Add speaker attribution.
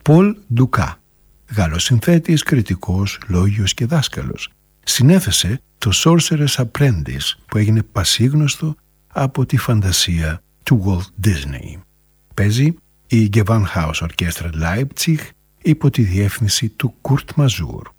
Speaker 1: Πολ Ντουκά, Γάλλος συνθέτης, κριτικός, λόγιος και δάσκαλος, συνέθεσε το Sorcerer's Apprentice που έγινε πασίγνωστο από τη φαντασία του Walt Disney. Παίζει η Gewandhaus Orchestra Leipzig υπό τη διεύθυνση του Kurt Masur.